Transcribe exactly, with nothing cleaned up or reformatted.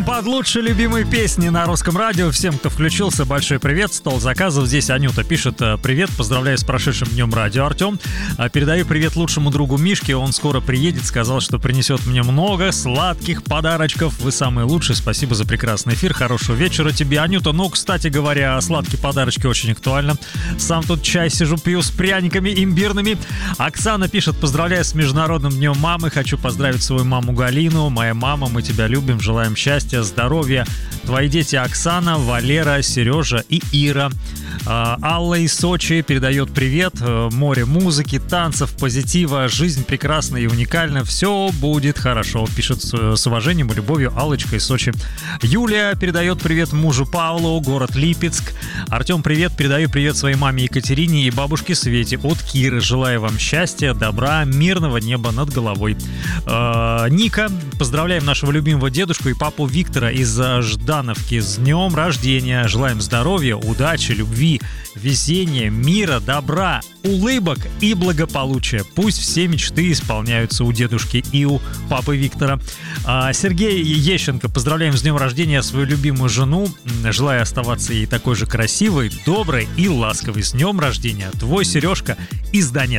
Под лучшие любимые песни на русском радио. Всем, кто включился, большой привет. Стол заказов. Здесь Анюта пишет: привет, поздравляю с прошедшим днем радио, Артем. Передаю привет лучшему другу Мишке. Он скоро приедет, сказал, что принесет мне много сладких подарочков. Вы самые лучшие. Спасибо за прекрасный эфир. Хорошего вечера тебе, Анюта. Ну, кстати говоря, сладкие подарочки очень актуально. Сам тут чай сижу, пью с пряниками имбирными. Оксана пишет: поздравляю с Международным днем мамы. Хочу поздравить свою маму Галину. Моя мама, мы тебя любим, желаем счастья, здоровья. Твои дети Оксана, Валера, Сережа и Ира. Алла из Сочи передает привет. Море музыки, танцев, позитива. Жизнь прекрасна и уникальна. Все будет хорошо. Пишет с уважением и любовью Аллочка из Сочи. Юлия передает привет мужу Павлу, город Липецк. Артем, привет. Передаю привет своей маме Екатерине и бабушке Свете от Киры. Желаю вам счастья, добра, мирного неба над головой. Ника, поздравляем нашего любимого дедушку и папу Виктора из Ждановки с днем рождения. Желаем здоровья, удачи, любви, везения, мира, добра, улыбок и благополучия. Пусть все мечты исполняются у дедушки и у папы Виктора. А Сергей Ещенко, поздравляем с днем рождения свою любимую жену. Желаю оставаться ей такой же красивой, доброй и ласковой. С днем рождения, твой Сережка из Донецка.